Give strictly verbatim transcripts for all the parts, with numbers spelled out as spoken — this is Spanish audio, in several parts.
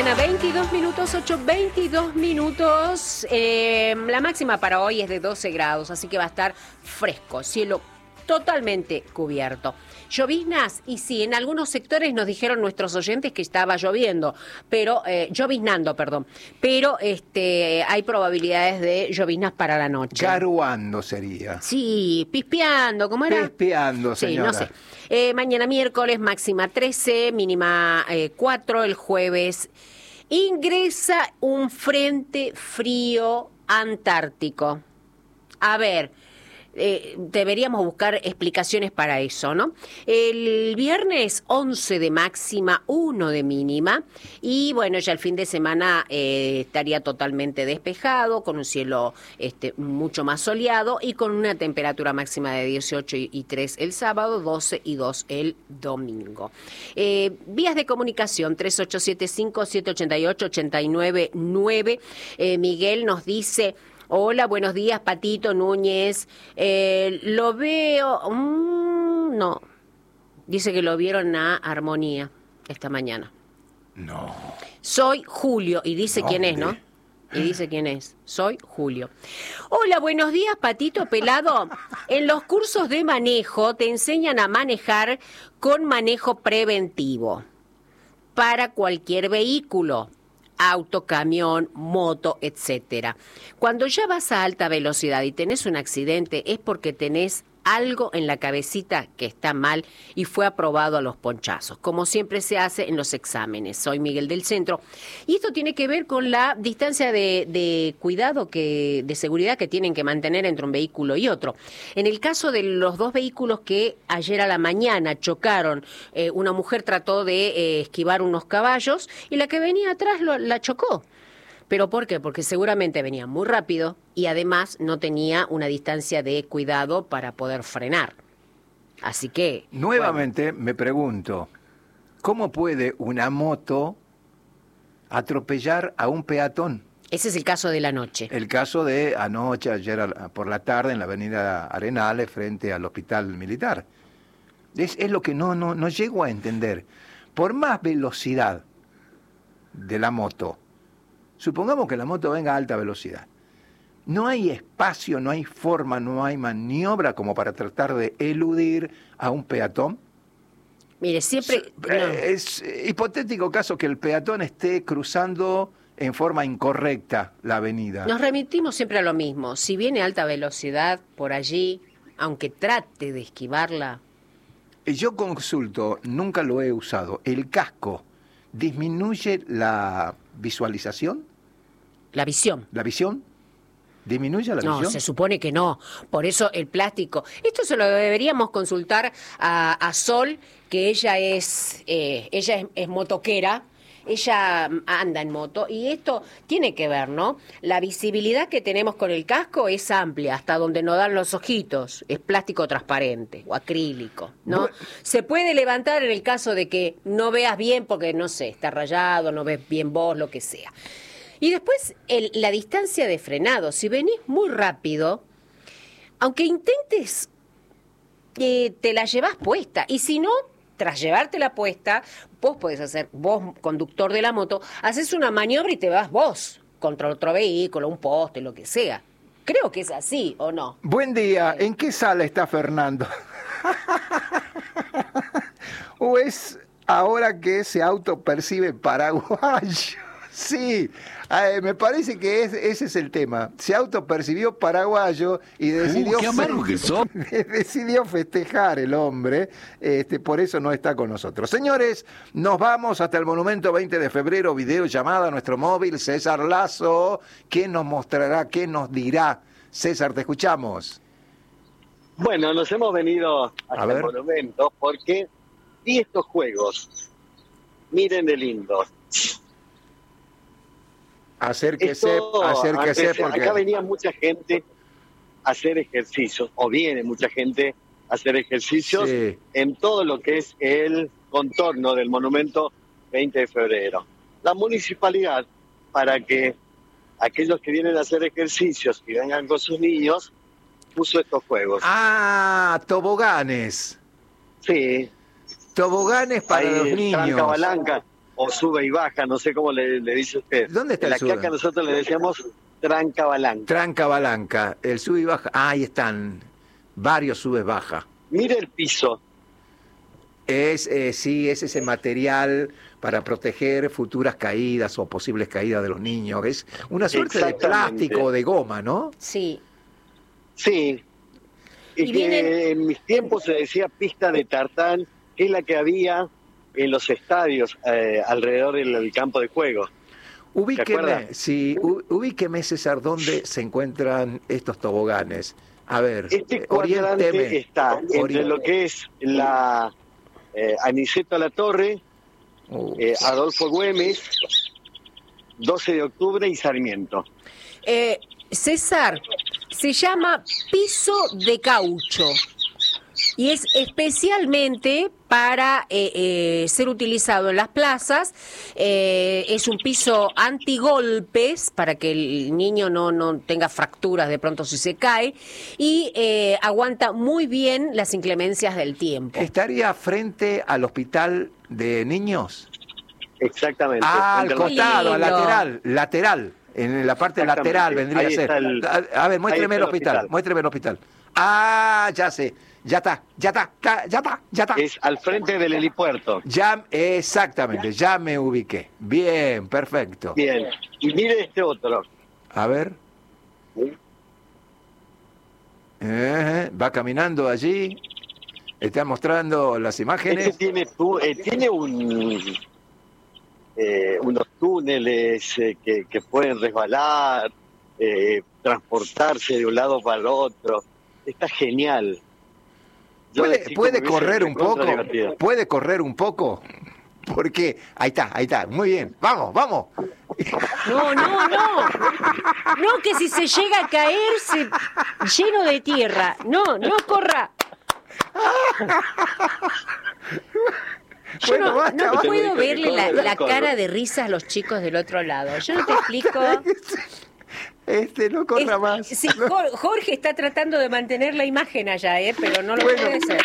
mañana, veintidós minutos, ocho, veintidós minutos. Eh, la máxima para hoy es de doce grados, así que va a estar fresco, cielo totalmente cubierto. Lloviznas, y sí, en algunos sectores nos dijeron nuestros oyentes que estaba lloviendo, pero, eh, lloviznando, perdón, pero este, hay probabilidades de lloviznas para la noche. Garuando sería. Sí, pispeando, ¿cómo era? Pispeando, señora. Sí, no sé. Eh, mañana miércoles, máxima trece, mínima eh, cuatro, el jueves ingresa un frente frío antártico. A ver, eh, deberíamos buscar explicaciones para eso, ¿no? El viernes once de máxima, uno de mínima, y bueno, ya el fin de semana eh, estaría totalmente despejado, con un cielo este, mucho más soleado y con una temperatura máxima de dieciocho y tres el sábado, doce y dos el domingo. Eh, vías de comunicación, tres ocho siete cinco, siete ocho ocho, ocho nueve nueve. Eh, Miguel nos dice: hola, buenos días, Patito Núñez. Eh, lo veo... Mmm, no. Dice que lo vieron a Armonía esta mañana. No. Soy Julio. Y dice ¿Dónde? quién es, ¿no? Y dice quién es. Soy Julio. Hola, buenos días, Patito Pelado. En los cursos de manejo te enseñan a manejar con manejo preventivo para cualquier vehículo. Auto, camión, moto, etcétera. Cuando ya vas a alta velocidad y tenés un accidente es porque tenés algo en la cabecita que está mal y fue aprobado a los ponchazos, como siempre se hace en los exámenes. Soy Miguel del Centro. Y esto tiene que ver con la distancia de, de cuidado, que, de seguridad que tienen que mantener entre un vehículo y otro. En el caso de los dos vehículos que ayer a la mañana chocaron, eh, una mujer trató de eh, esquivar unos caballos y la que venía atrás lo, la chocó. ¿Pero por qué? Porque seguramente venía muy rápido y además no tenía una distancia de cuidado para poder frenar. Así que... Nuevamente bueno. me pregunto, ¿cómo puede una moto atropellar a un peatón? Ese es el caso de la noche. El caso de anoche, ayer por la tarde, en la avenida Arenales, frente al hospital militar. Es, es lo que no, no, no llego a entender. Por más velocidad de la moto, supongamos que la moto venga a alta velocidad, no hay espacio, no hay forma, no hay maniobra como para tratar de eludir a un peatón. Mire, siempre... No. Es hipotético caso que el peatón esté cruzando en forma incorrecta la avenida. Nos remitimos siempre a lo mismo. Si viene a alta velocidad por allí, aunque trate de esquivarla... Yo consulto, nunca lo he usado, ¿el casco disminuye la visualización? La visión. ¿La visión? ¿Disminuye la no, visión? No, se supone que no. Por eso el plástico. Esto se lo deberíamos consultar a, a Sol, que ella es, eh, ella es, es motoquera. Ella anda en moto y esto tiene que ver, ¿no? La visibilidad que tenemos con el casco es amplia, hasta donde nos dan los ojitos. Es plástico transparente o acrílico, ¿no? Bueno. Se puede levantar en el caso de que no veas bien porque, no sé, está rayado, no ves bien vos, lo que sea. Y después el, la distancia de frenado. Si venís muy rápido, aunque intentes, eh, te la llevas puesta. Y si no, tras llevártela puesta, vos podés hacer, vos, conductor de la moto, haces una maniobra y te vas vos contra otro vehículo, un poste, lo que sea. Creo que es así, ¿o no? Buen día. ¿En qué sala está Fernando? ¿O es ahora que ese auto percibe paraguayo? Sí, eh, me parece que es, ese es el tema. Se autopercibió paraguayo y decidió, uh, qué amargo que sos. decidió festejar el hombre, este, por eso no está con nosotros. Señores, nos vamos hasta el Monumento veinte de febrero, videollamada a nuestro móvil, César Lazo, ¿qué nos mostrará, qué nos dirá? César, te escuchamos. Bueno, nos hemos venido hasta el monumento porque vi estos juegos. Miren de lindos. Acérquese, Esto, acérquese antes, porque... Acá venía mucha gente a hacer ejercicios, o viene mucha gente a hacer ejercicios sí. en todo lo que es el contorno del monumento veinte de febrero. La municipalidad, para que aquellos que vienen a hacer ejercicios y vengan con sus niños, puso estos juegos. Ah, toboganes. Sí. Toboganes para Hay los niños. Trancabalanca. o sube y baja, no sé cómo le, le dice usted. ¿Dónde está en el sube? La caca nosotros le decíamos trancabalanca. Trancabalanca, el sube y baja. Ah, ahí están, varios subes baja. Mire el piso. Es, eh, sí, es ese material para proteger futuras caídas o posibles caídas de los niños. Es una suerte de plástico o de goma, ¿no? Sí. Sí. Y, y que vienen... en mis tiempos se decía pista de tartán, que es la que había en los estadios eh, alrededor del, del campo de juego. Ubíqueme, sí, ubíqueme, César, ¿dónde se encuentran estos toboganes? A ver, este cuadrante oriénteme. Está entre Orient... lo que es la eh, Aniceto La Torre, uh, eh, Adolfo Güemes, doce de octubre y Sarmiento. Eh, César, se llama piso de caucho y es especialmente para eh, eh, ser utilizado en las plazas. Eh, es un piso antigolpes para que el niño no, no tenga fracturas de pronto si se cae, y eh, aguanta muy bien las inclemencias del tiempo. ¿Estaría frente al hospital de niños? Exactamente. Ah, al costado, al lateral, lateral. En la parte lateral vendría a ser. El, a, a ver, muéstreme el hospital, hospital, muéstreme el hospital. Ah, ya sé, ya está, ya está, ya está, ya está. Es al frente del helipuerto. Ya, exactamente, ya me ubiqué. Bien, perfecto. Bien, y mire este otro. A ver. ¿Sí? Eh, va caminando allí, está mostrando las imágenes. Este tiene, eh, tiene un... Eh, unos túneles eh, que, que pueden resbalar, eh, transportarse de un lado para el otro. Está genial. Yo ¿Puede, ¿puede correr un poco? Divertido. ¿Puede correr un poco? Porque ahí está, ahí está. Muy bien. Vamos, vamos. No, no, no. No, que si se llega a caer, se... lleno de tierra. No, no corra. Yo bueno, no, basta, no basta. puedo verle la, la cara de risa a los chicos del otro lado. Yo no te explico. Este no corra es, más. Sí, Jorge está tratando de mantener la imagen allá, ¿eh? Pero no lo bueno. puede hacer.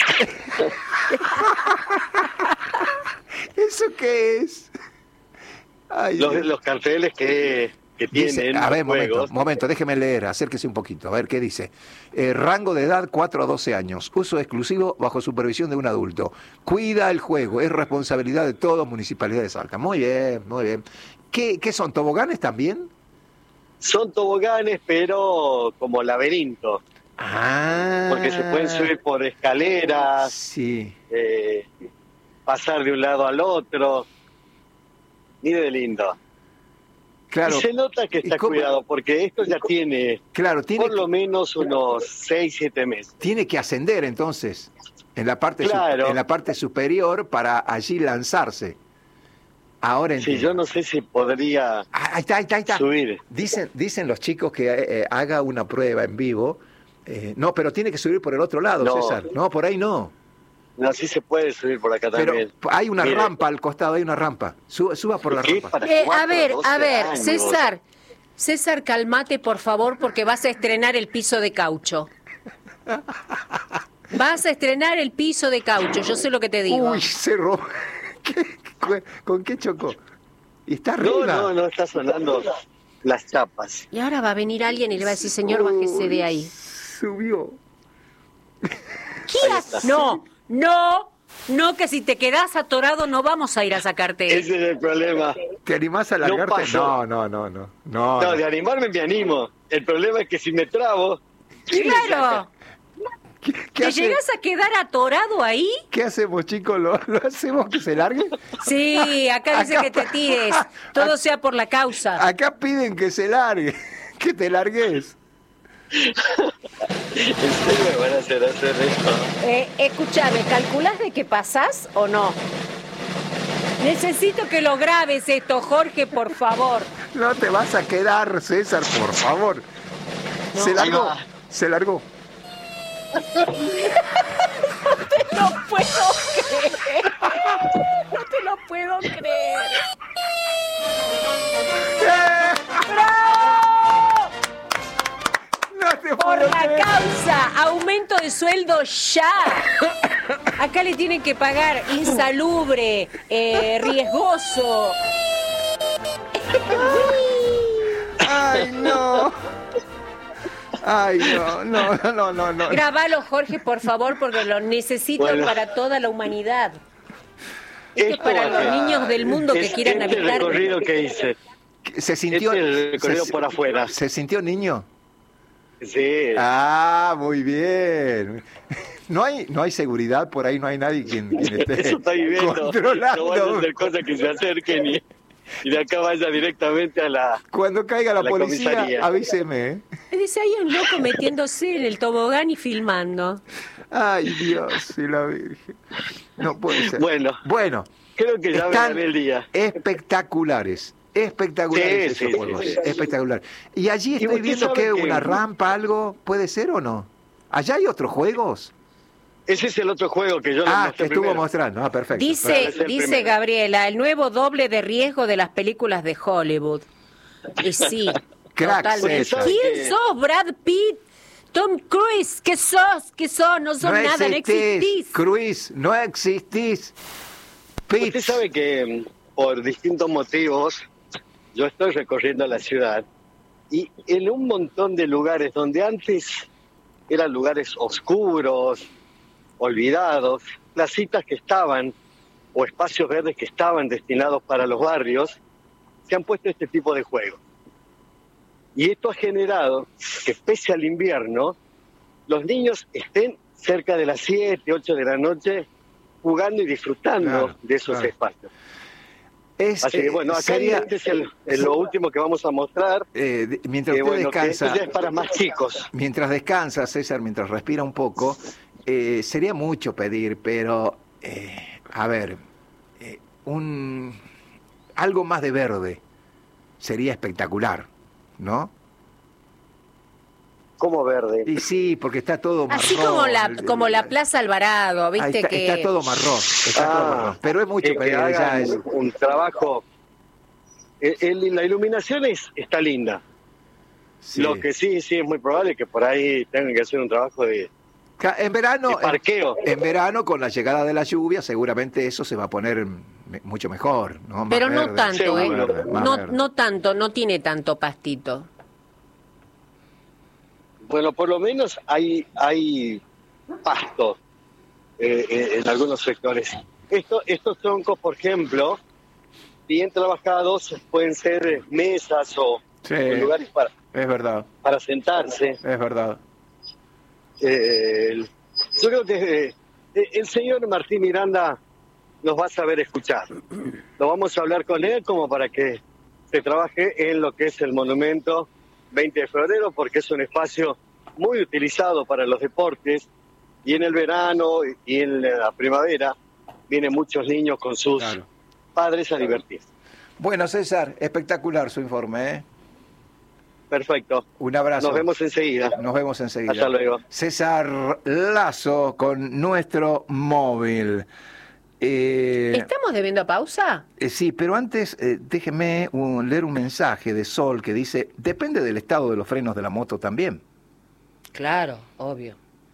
¿Eso qué es? Ay, los, los carteles que, que dice, tienen. A ver, momento, momento, déjeme leer, acérquese un poquito. A ver qué dice. Eh, rango de edad cuatro a doce años. Uso exclusivo bajo supervisión de un adulto. Cuida el juego. Es responsabilidad de todos, Municipalidad de Salta. Muy bien, muy bien. ¿Qué, qué son, toboganes también? Son toboganes, pero como laberinto. Ah. Porque se pueden subir por escaleras. Sí. Eh, pasar de un lado al otro. Mire de lindo. Claro. Y se nota que está cuidado, porque esto ya tiene, claro, tiene por lo menos unos seis, siete meses. Tiene que ascender entonces en la parte, claro. su, en la parte superior para allí lanzarse. Ahora entiendo. Sí, yo no sé si podría ah, ahí está, ahí está, ahí está. subir. Dicen, dicen los chicos que eh, haga una prueba en vivo. Eh, no, pero tiene que subir por el otro lado, no. César. No, por ahí no. No, sí se puede subir por acá también. Pero hay una Mire. rampa al costado, hay una rampa. Suba, suba por la rampa. Eh, a ver, a ver, años. César. César, calmate, por favor, porque vas a estrenar el piso de caucho. Vas a estrenar el piso de caucho, yo sé lo que te digo. Uy, se robó. ¿Con qué chocó? ¿Y está arriba? No, no, no, está sonando las chapas. Y ahora va a venir alguien y le va a decir, señor, bájese de ahí. Subió. ¿Qué haces? No, no, no, que si te quedás atorado no vamos a ir a sacarte. Ese es el problema. ¿Te animás a largarte? No, no, no, no. No, no, no, de animarme me animo. El problema es que si me trabo... ¡Claro! ¿Qué, qué ¿Te hace? llegas a quedar atorado ahí? ¿Qué hacemos, chicos? ¿Lo, ¿Lo hacemos que se largue? Sí, acá dice acá, que te tires. Todo acá, sea por la causa. Acá piden que se largue, que te largues. ¿En serio me van a hacer hacer esto? Eh, escúchame, ¿calculás de que pasás o no? Necesito que lo grabes esto, Jorge, por favor. No te vas a quedar, César, por favor. No, se largó, se largó. No te lo puedo creer. No te lo puedo creer. ¡Bravo! No te Por puedo la creer. causa, aumento de sueldo ya. Acá le tienen que pagar insalubre, eh, riesgoso. Ay, no. Ay, no, no, no, no, no. Grabalo, Jorge, por favor, porque lo necesito bueno. para toda la humanidad. Esto es para los a... niños del mundo que es, quieran este habitar. El recorrido que hice. Se sintió. Este es el recorrido se, por afuera. ¿Se sintió niño? Sí. Ah, muy bien. No hay, no hay seguridad por ahí, no hay nadie quien, quien esté Eso está viviendo. controlando. No vayan a hacer cosas que se acerquen y, y de acá vaya directamente a la. Cuando caiga la, la policía, comisaría. Avíseme. ¿eh? Dice, hay un loco metiéndose en el tobogán y filmando. Ay, Dios y la Virgen. No puede ser. Bueno. Bueno. Creo que ya están verán el día. Espectaculares. Espectaculares sí, esos sí, juegos. sí, sí. Espectacular. Y allí estoy ¿Y viendo que, que una rampa, algo, ¿puede ser o no? ¿Allá hay otros juegos? Ese es el otro juego que yo les Ah, que estuvo primero. mostrando. Ah, perfecto. Dice, perfecto. dice Gabriela, el nuevo doble de riesgo de las películas de Hollywood. Y sí, Crack, totalmente. César. ¿Quién que... sos, Brad Pitt? Tom Cruise, ¿qué sos? ¿Qué sos? No sos no nada, existís, no existís. Cruise, no existís. Pitt. Usted sabe que por distintos motivos yo estoy recorriendo la ciudad y en un montón de lugares donde antes eran lugares oscuros, olvidados, placitas que estaban o espacios verdes que estaban destinados para los barrios, se han puesto este tipo de juegos. Y esto ha generado que pese al invierno, los niños estén cerca de las siete, ocho de la noche jugando y disfrutando claro, de esos claro. espacios. Es, Así que bueno, acá sería, este es, el, es lo último que vamos a mostrar. Eh, de, mientras que, usted bueno, descansa, que esto ya es para más chicos. Mientras descansa, César, mientras respira un poco, eh, sería mucho pedir, pero eh, a ver, eh, un algo más de verde sería espectacular, ¿no? Como verde. Y sí, porque está todo marrón. Así como la, como la Plaza Alvarado, ¿viste? Está, que está todo marrón, está ah, todo marrón. Pero es mucho que, pedir. que hagan Ya es... un trabajo. El, el, la iluminación es, está linda. Sí. Lo que sí, sí es muy probable que por ahí tengan que hacer un trabajo de, En verano, de parqueo. En, en verano, con la llegada de la lluvia, seguramente eso se va a poner mucho mejor, ¿no? Más Pero no verde, tanto, ¿eh? verde, No, verde. no tanto, no tiene tanto pastito. Bueno, por lo menos hay hay pasto eh, eh, en algunos sectores. Esto, estos troncos, por ejemplo, bien trabajados, pueden ser mesas o, Sí, o lugares para, es verdad, para sentarse. es verdad. Eh, yo creo que eh, el señor Martín Miranda nos va a saber escuchar. Lo vamos a hablar con él como para que se trabaje en lo que es el monumento veinte de febrero, porque es un espacio muy utilizado para los deportes, y en el verano y en la primavera vienen muchos niños con sus claro. padres a divertirse. Bueno, César, espectacular su informe, ¿eh? Perfecto. Un abrazo. Nos vemos enseguida. Nos vemos enseguida. Hasta luego. César Lazo con nuestro móvil. Eh, ¿Estamos debiendo pausa? Eh, sí, pero antes eh, déjeme un, leer un mensaje de Sol que dice, depende del estado de los frenos de la moto también. Claro, obvio.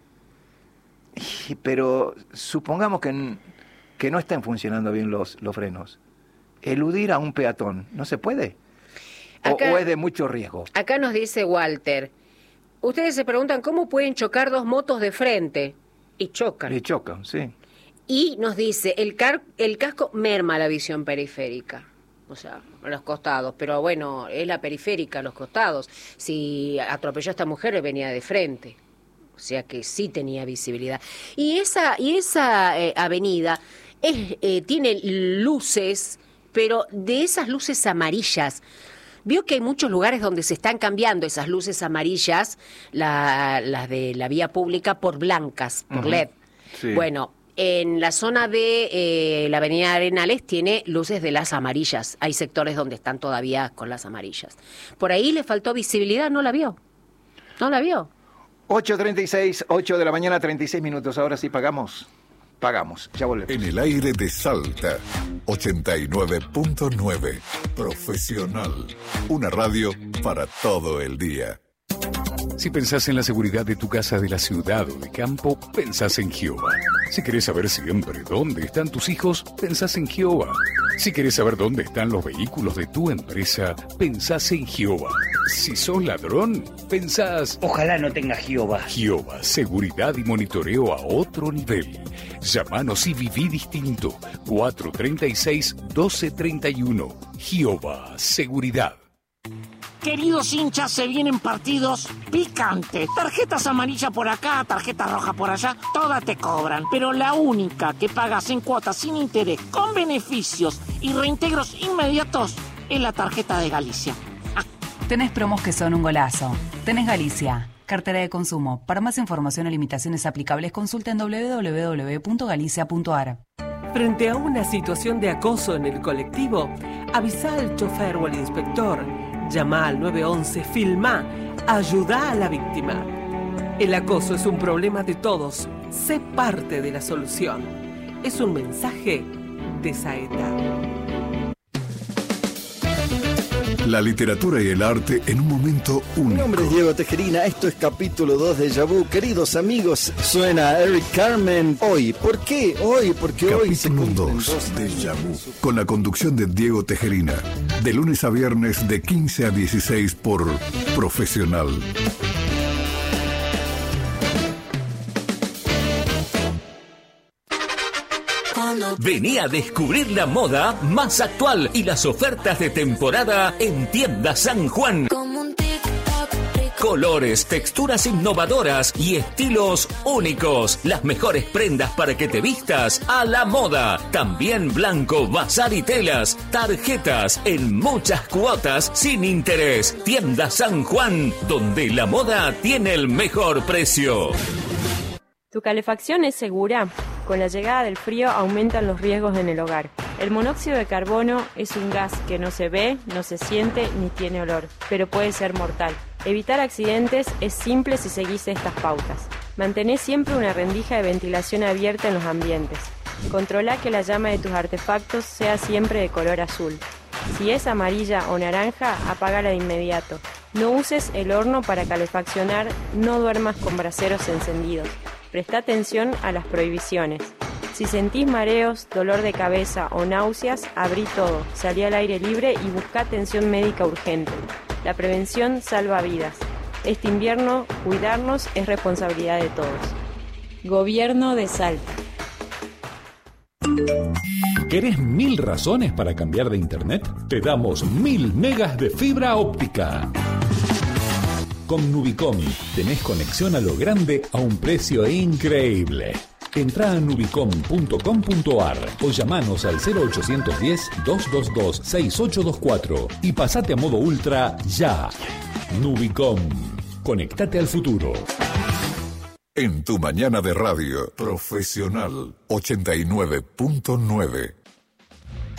Y, pero supongamos que, que no estén funcionando bien los, los frenos. Eludir a un peatón, ¿no se puede? O, acá, ¿O es de mucho riesgo? Acá nos dice Walter, ustedes se preguntan cómo pueden chocar dos motos de frente. Y chocan. Y chocan, sí. Y nos dice, el, car el casco merma la visión periférica, o sea, a los costados, pero bueno, es la periférica a los costados. Si atropelló a esta mujer, venía de frente, o sea que sí tenía visibilidad. Y esa, y esa eh, avenida es, eh, tiene luces, pero de esas luces amarillas. Vio que hay muchos lugares donde se están cambiando esas luces amarillas, la, las de la vía pública, por blancas, por uh-huh. L E D. Sí. Bueno, en la zona de eh, la avenida Arenales tiene luces de las amarillas. Hay sectores donde están todavía con las amarillas. Por ahí le faltó visibilidad, no la vio. No la vio. ocho treinta y seis, ocho de la mañana, treinta y seis minutos. Ahora sí pagamos. Pagamos. Ya volvemos. En el aire de Salta, ochenta y nueve punto nueve. Profesional. Una radio para todo el día. Si pensás en la seguridad de tu casa de la ciudad o de campo, pensás en Gioba. Si querés saber siempre dónde están tus hijos, pensás en Jehová. Si querés saber dónde están los vehículos de tu empresa, pensás en Jehová. Si sos ladrón, pensás... Ojalá no tenga Jehová. Jehová, seguridad y monitoreo a otro nivel. Llámanos y viví distinto. cuatro treinta y seis, doce treinta y uno. Jehová, seguridad. Queridos hinchas, se vienen partidos picantes. Tarjetas amarillas por acá, tarjeta roja por allá, todas te cobran. Pero la única que pagas en cuotas sin interés, con beneficios y reintegros inmediatos, es la tarjeta de Galicia. Ah. Tenés promos que son un golazo. Tenés Galicia, cartera de consumo. Para más información o limitaciones aplicables, consulta en doble u doble u doble u punto galicia punto a r. Frente a una situación de acoso en el colectivo, avisa al chofer o al inspector. Llama al nueve once, filmá, ayuda a la víctima. El acoso es un problema de todos. Sé parte de la solución. Es un mensaje de Saeta. La literatura y el arte en un momento único. Mi nombre es Diego Tejerina, esto es capítulo dos de Déjà Vu. Queridos amigos, suena Eric Carmen. Hoy, ¿por qué? Hoy, porque capítulo hoy se cumplen dos de Déjà Vu, con la conducción de Diego Tejerina, de lunes a viernes de quince a dieciséis por Profesional. Vení a descubrir la moda más actual y las ofertas de temporada en Tienda San Juan. Colores, texturas innovadoras y estilos únicos. Las mejores prendas para que te vistas a la moda. También blanco, bazar y telas. Tarjetas en muchas cuotas sin interés. Tienda San Juan, donde la moda tiene el mejor precio. ¿Tu calefacción es segura? Con la llegada del frío aumentan los riesgos en el hogar. El monóxido de carbono es un gas que no se ve, no se siente ni tiene olor, pero puede ser mortal. Evitar accidentes es simple si seguís estas pautas. Mantené siempre una rendija de ventilación abierta en los ambientes. Controla que la llama de tus artefactos sea siempre de color azul. Si es amarilla o naranja, apágala de inmediato. No uses el horno para calefaccionar, no duermas con braseros encendidos. Presta atención a las prohibiciones. Si sentís mareos, dolor de cabeza o náuseas, abrí todo, salí al aire libre y busca atención médica urgente. La prevención salva vidas. Este invierno, cuidarnos es responsabilidad de todos. Gobierno de Salta. ¿Querés mil razones para cambiar de internet? Te damos mil megas de fibra óptica. Con Nubicom tenés conexión a lo grande a un precio increíble. Entrá a nubicom punto com punto a r o llamanos al cero ochocientos diez, doscientos veintidós, sesenta y ocho veinticuatro y pasate a modo ultra ya. Nubicom. Conectate al futuro. En tu mañana de radio, Profesional ochenta y nueve punto nueve.